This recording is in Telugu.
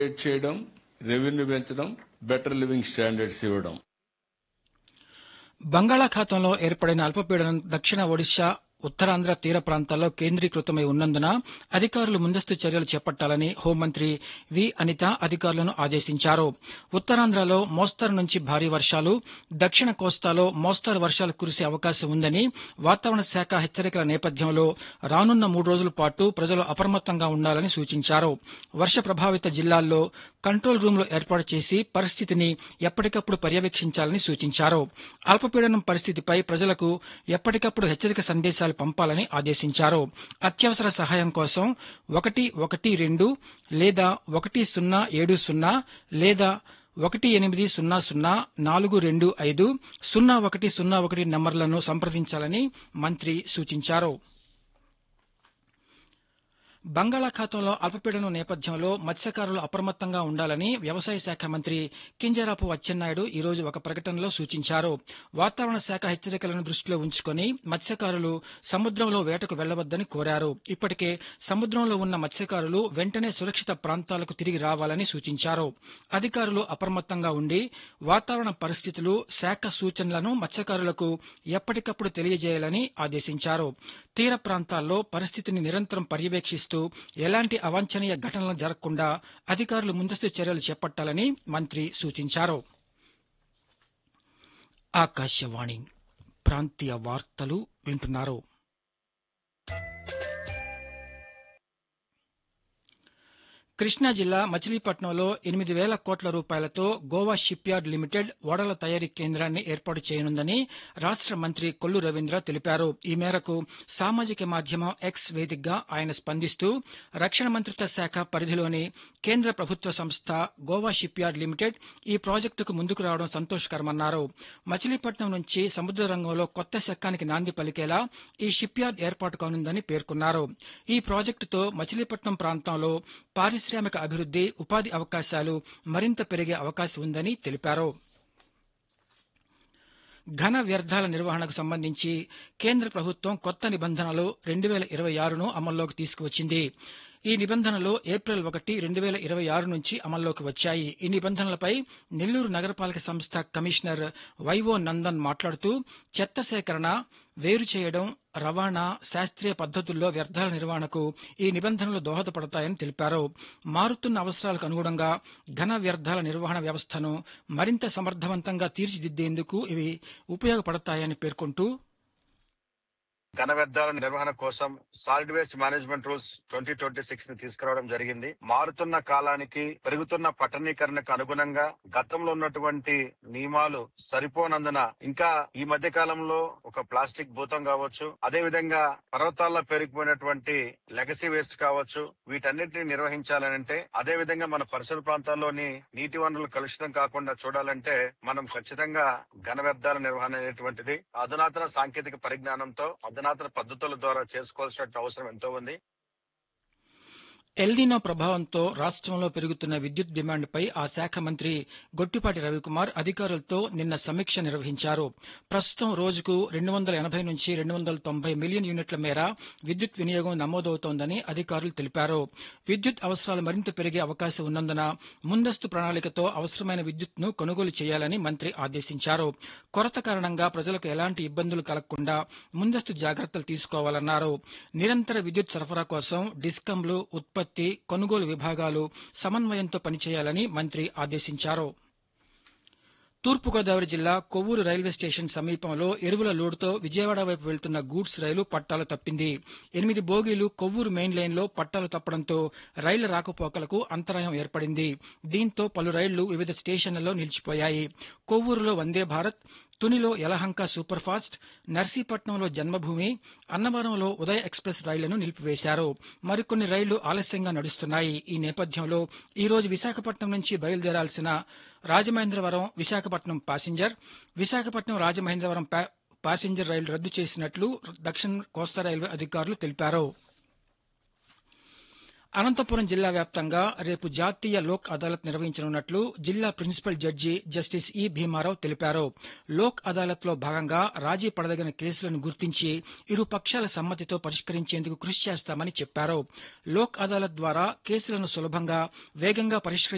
క్రియేట్ చేయడం, రెవెన్యూ పెంచడం, బెటర్ లివింగ్ స్టాండర్డ్స్ ఇవ్వడం. బంగాళాఖాతంలో ఏర్పడిన అల్పపీడనం దక్షిణ ఒడిశా ఉత్తరాంధ్ర తీర ప్రాంతాల్లో కేంద్రీకృతమై ఉన్నందున అధికారులు ముందస్తు చర్యలు చేపట్టాలని హోంమంత్రి వి అనిత అధికారులను ఆదేశించారు. ఉత్తరాంధ్రలో మోస్తరు నుంచి భారీ వర్షాలు, దక్షిణ కోస్తాలో మోస్తరు వర్షాలు కురిసే అవకాశం ఉందని వాతావరణ శాఖ హెచ్చరికల నేపథ్యంలో రానున్న 3 రోజుల పాటు ప్రజలు అప్రమత్తంగా ఉండాలని సూచించారు. వర్ష ప్రభావిత జిల్లాల్లో కంట్రోల్ రూమ్లు ఏర్పాటు చేసి పరిస్థితిని ఎప్పటికప్పుడు పర్యవేక్షించాలని సూచించారు. అల్పపీడనం పరిస్థితిపై ప్రజలకు ఎప్పటికప్పుడు హెచ్చరిక సందేశాలు పంపాలని ఆదేశించారు. అత్యవసర సహాయం కోసం 112 లేదా 1070 లేదా 1800 425 0101 నంబర్లను సంప్రదించాలని మంత్రి సూచించారు. బంగాళాఖాతంలో అల్పపీడనం నేపథ్యంలో మత్స్యకారులు అప్రమత్తంగా ఉండాలని వ్యవసాయ శాఖ మంత్రి కింజరాపు అచ్చెన్నాయుడు ఈ రోజు ఒక ప్రకటనలో సూచించారు. వాతావరణ శాఖ హెచ్చరికలను దృష్టిలో ఉంచుకుని మత్స్యకారులు సముద్రంలో వేటకు వెళ్లవద్దని కోరారు. ఇప్పటికే సముద్రంలో ఉన్న మత్స్యకారులు వెంటనే సురక్షిత ప్రాంతాలకు తిరిగి రావాలని సూచించారు. అధికారులు అప్రమత్తంగా ఉండి వాతావరణ పరిస్థితులు, శాఖ సూచనలను మత్స్యకారులకు ఎప్పటికప్పుడు తెలియజేయాలని ఆదేశించారు. తీర ప్రాంతాల్లో పరిస్థితిని నిరంతరం పర్యవేక్షిస్తూ ఎలాంటి అవాంఛనీయ ఘటనలు జరగకుండా అధికారులు ముందస్తు చర్యలు చేపట్టాలని మంత్రి సూచించారు. ఆకాశవాణి ప్రాంతీయ వార్తలు వింటున్నారు. కృష్ణా జిల్లా మచిలీపట్నంలో 8,000 కోట్ల రూపాయలతో గోవా షిప్ యార్డ్ లిమిటెడ్ ఓడల తయారీ కేంద్రాన్ని ఏర్పాటు చేయనుందని రాష్ట మంత్రి కొల్లు రవీంద్ర తెలిపారు. ఈ మేరకు సామాజిక మాధ్యమం ఎక్స్ వేదికగా ఆయన స్పందిస్తూ రక్షణ మంత్రిత్వ శాఖ పరిధిలోని కేంద్ర ప్రభుత్వ సంస్థ గోవా షిప్ యార్డ్ లిమిటెడ్ ఈ ప్రాజెక్టుకు ముందుకు రావడం సంతోషకరమన్నారు. మచిలీపట్నం నుంచి సముద్ర రంగంలో కొత్త శకానికి నాంది పలికేలా ఈ షిప్ యార్డ్ ఏర్పాటు కానుందని పేర్కొన్నారు. ఈ ప్రాజెక్టుతో మచిలీపట్నం ప్రాంతంలో పారిశ్రామిక అభివృద్ది, ఉపాధి అవకాశాలు మరింత పెరిగే అవకాశం ఉందని తెలిపారు. ఘన వ్యర్థాల నిర్వహణకు సంబంధించి కేంద్ర ప్రభుత్వం కొత్త నిబంధనలు 2026ను అమల్లోకి తీసుకువచ్చింది. ఈ నిబంధనలు ఏప్రిల్ 1, 2026 నుంచి అమల్లోకి వచ్చాయి. ఈ నిబంధనలపై నెల్లూరు నగరపాలక సంస్థ కమిషనర్ వైవో నందన్ మాట్లాడుతూ చెత్త సేకరణ, వేరు చేయడం, రవాణా, శాస్త్రీయ పద్ధతుల్లో వ్యర్థాల నిర్వహణకు ఈ నిబంధనలు దోహదపడతాయని తెలిపారు. మారుతున్న అవసరాలకు అనుగుణంగా ఘన వ్యర్థాల నిర్వహణ వ్యవస్థను మరింత సమర్థవంతంగా తీర్చిదిద్దేందుకు ఇవి ఉపయోగపడతాయని పేర్కొంటూ ఘన వ్యర్థాల నిర్వహణ కోసం సాలిడ్ వేస్ట్ మేనేజ్మెంట్ రూల్స్ 2026 ని తీసుకురావడం జరిగింది. మారుతున్న కాలానికి, పెరుగుతున్న పట్టణీకరణకు అనుగుణంగా గతంలో ఉన్నటువంటి నియమాలు సరిపోనందున ఇంకా ఈ మధ్య కాలంలో ఒక ప్లాస్టిక్ భూతం కావచ్చు, అదే విధంగా పర్వతాల్లో పెరిగిపోయినటువంటి లెగసీ వేస్ట్ కావచ్చు, వీటన్నిటిని నిర్వహించాలంటే, అదే విధంగా మన పరిసర ప్రాంతాల్లోని నీటి వనరులు కలుషితం కాకుండా చూడాలంటే మనం ఖచ్చితంగా ఘన వ్యర్థాల నిర్వహణ అనేటువంటిది అధునాతన సాంకేతిక పరిజ్ఞానంతో, అధునాతన పద్ధతుల ద్వారా చేసుకోవాల్సిన అవసరం ఎంతో ఉంది. ఎల్నినో ప్రభావంతో రాష్ట్రంలో పెరుగుతున్న విద్యుత్ డిమాండ్పై ఆ శాఖ మంత్రి గొట్టిపాటి రవికుమార్ అధికారులతో నిన్న సమీక్ష నిర్వహించారు. ప్రస్తుతం రోజుకు 280 నుంచి 290 మిలియన్ యూనిట్ల మేర విద్యుత్ వినియోగం నమోదవుతోందని అధికారులు తెలిపారు. విద్యుత్ అవసరాలు మరింత పెరిగే అవకాశం ఉన్నందున ముందస్తు ప్రణాళికతో అవసరమైన విద్యుత్ను కొనుగోలు చేయాలని మంత్రి ఆదేశించారు. కొరత కారణంగా ప్రజలకు ఎలాంటి ఇబ్బందులు కలగకుండా ముందస్తు జాగ్రత్తలు తీసుకోవాలన్నారు. నిరంతర విద్యుత్ సరఫరా కోసం డిస్కంలు, ఉత్పత్తి, కొనుగోలు విభాగాలు సమన్వయంతో పనిచేయాలని మంత్రి ఆదేశించారు. తూర్పుగోదావరి జిల్లా కొవ్వూరు రైల్వే స్టేషన్ సమీపంలో ఎరువుల లోడుతో విజయవాడ వైపు వెళ్తున్న గూడ్స్ రైలు పట్టాలు తప్పింది. 8 బోగీలు కొవ్వూరు మెయిన్ లైన్లో పట్టాలు తప్పడంతో రైళ్ల రాకపోకలకు అంతరాయం ఏర్పడింది. దీంతో పలు రైళ్లు వివిధ స్టేషన్లలో నిలిచిపోయాయి. కొవ్వూరులో వందే భారత్, తునిలో యలహంక సూపర్ ఫాస్ట్, నర్సీపట్నంలో జన్మభూమి, అన్నవరంలో ఉదయ ఎక్స్ప్రెస్ రైళ్లను నిలిపివేశారు. మరికొన్ని రైళ్లు ఆలస్యంగా నడుస్తున్నాయి. ఈ నేపథ్యంలో ఈ రోజు విశాఖపట్నం నుంచి బయలుదేరాల్సిన రాజమహేంద్రవరం విశాఖపట్నం ప్యాసింజర్, విశాఖపట్నం రాజమహేంద్రవరం ప్యాసింజర్ రైలు రద్దు చేసినట్లు దక్షిణ కోస్తా రైల్వే అధికారులు తెలిపారు. అనంతపురం జిల్లా వ్యాప్తంగా రేపు జాతీయ లోక్ అదాలత్ నిర్వహించనున్నట్లు జిల్లా ప్రిన్సిపల్ జడ్జి జస్టిస్ ఈ భీమారావు తెలిపారు. లోక్ అదాలత్ లో భాగంగా రాజీ పడదగిన కేసులను గుర్తించి ఇరు పక్షాల సమ్మతితో పరిష్కరించేందుకు కృషి చేస్తామని చెప్పారు. లోక్ అదాలత్ ద్వారా కేసులను సులభంగా, వేగంగా పరిష్కరించ